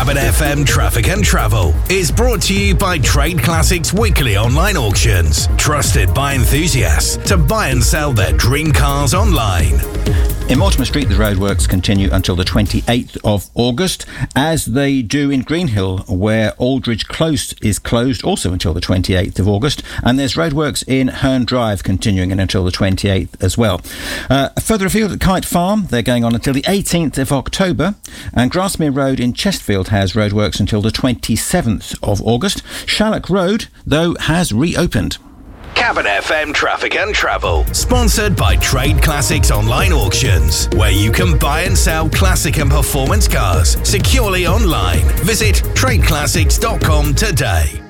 Cabin FM Traffic and Travel is brought to you by Trade Classics Weekly Online Auctions. Trusted by enthusiasts to buy and sell their dream cars online. In Mortimer Street, the roadworks continue until the 28th of August, as they do in Greenhill, where Aldridge Close is closed also until the 28th of August, and there's roadworks in Herne Drive continuing until the 28th as well. Further afield at Kite Farm, they're going on until the 18th of October, and Grasmere Road in Chesterfield has roadworks until the 27th of August. Shallock Road, though, has reopened. Cabin FM Traffic and Travel, sponsored by Trade Classics Online Auctions, where you can buy and sell classic and performance cars securely online. Visit tradeclassics.com today.